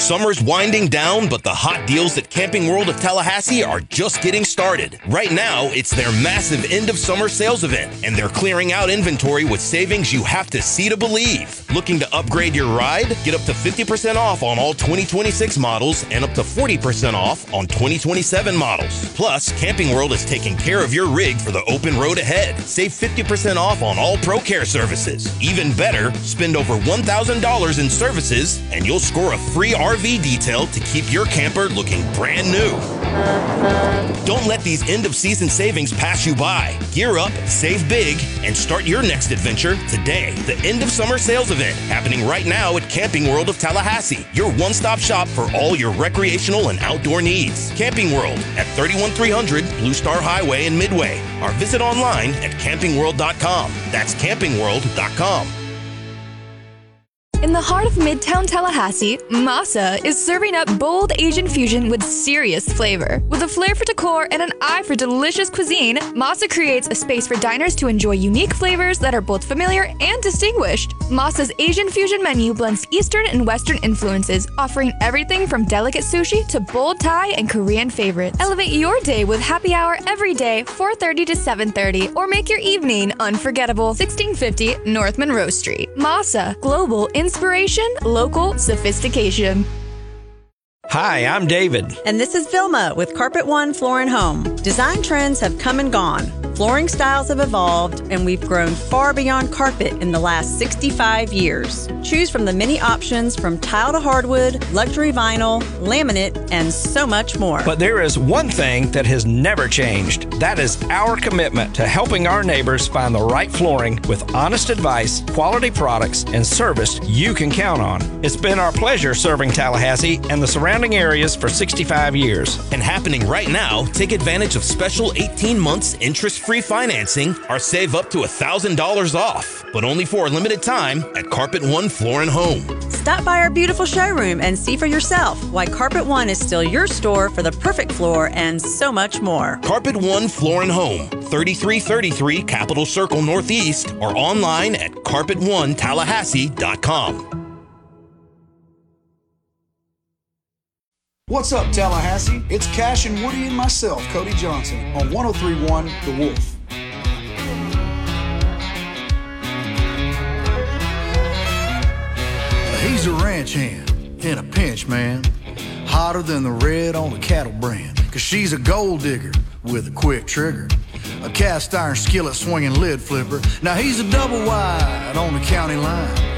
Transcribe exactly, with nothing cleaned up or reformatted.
Summer's winding down, but the hot deals at Camping World of Tallahassee are just getting started. Right now, it's their massive end-of-summer sales event, and they're clearing out inventory with savings you have to see to believe. Looking to upgrade your ride? Get up to fifty percent off on all twenty twenty-six models and up to forty percent off on twenty twenty-seven models. Plus, Camping World is taking care of your rig for the open road ahead. Save fifty percent off on all Pro Care services. Even better, spend over one thousand dollars in services, and you'll score a free R V detail to keep your camper looking brand new. Don't let these end-of-season savings pass you by. Gear up, save big, and start your next adventure today. The end-of-summer sales event happening right now at Camping World of Tallahassee, your one-stop shop for all your recreational and outdoor needs. Camping World at thirty-one three hundred Blue Star Highway in Midway, or visit online at camping world dot com. That's camping world dot com. In the heart of Midtown Tallahassee, Masa is serving up bold Asian fusion with serious flavor. With a flair for decor and an eye for delicious cuisine, Masa creates a space for diners to enjoy unique flavors that are both familiar and distinguished. Masa's Asian fusion menu blends Eastern and Western influences, offering everything from delicate sushi to bold Thai and Korean favorites. Elevate your day with happy hour every day, four thirty to seven thirty, or make your evening unforgettable. sixteen fifty North Monroe Street. Masa, global inspiration, local sophistication. Hi, I'm David. And this is Vilma with Carpet One Floor and Home. Design trends have come and gone. Flooring styles have evolved, and we've grown far beyond carpet in the last sixty-five years. Choose from the many options from tile to hardwood, luxury vinyl, laminate, and so much more. But there is one thing that has never changed. That is our commitment to helping our neighbors find the right flooring with honest advice, quality products, and service you can count on. It's been our pleasure serving Tallahassee and the surrounding areas for sixty-five years. And happening right now, take advantage of special eighteen months interest-free financing or save up to one thousand dollars off, but only for a limited time at Carpet One Floor and Home. Stop by our beautiful showroom and see for yourself why Carpet One is still your store for the perfect floor and so much more. Carpet One Floor and Home, thirty-three thirty-three Capitol Circle Northeast, or online at carpet one tallahassee dot com. What's up, Tallahassee? It's Cash and Woody and myself, Cody Johnson, on one oh three point one The Wolf. He's a ranch hand in a pinch, man. Hotter than the red on the cattle brand. Cause she's a gold digger with a quick trigger. A cast iron skillet swinging lid flipper. Now he's a double wide on the county line.